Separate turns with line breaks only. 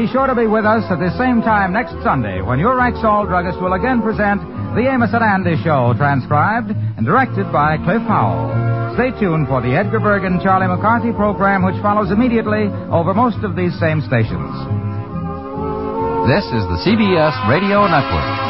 be sure to be with us at the same time next Sunday when your Rexall druggist will again present The Amos and Andy Show, transcribed and directed by Cliff Howell. Stay tuned for the Edgar Bergen Charlie McCarthy program, which follows immediately over most of these same stations.
This is the CBS Radio Network.